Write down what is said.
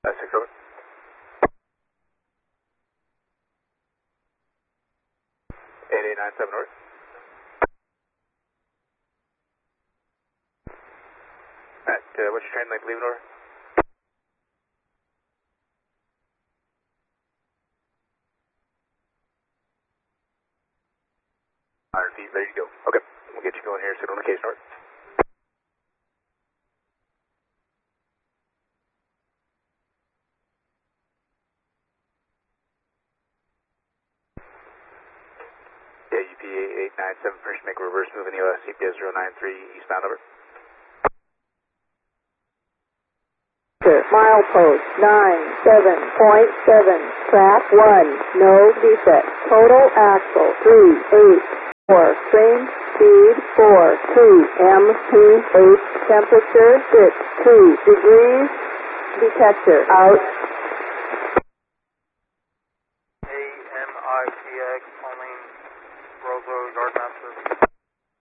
6 over. 8897 north. Alright, what's your train length leaving over? 100 feet, ready to go. Okay, we'll get you going here, signal location north. Yeah, UP 8897, first make a reverse move in the OS, CPS 093, eastbound over. Milepost 97.7, track 1, no defect. Total axle 384, train speed 42, MPH temperature 62 degrees, detector out. AMITX, Pauline, Rosewood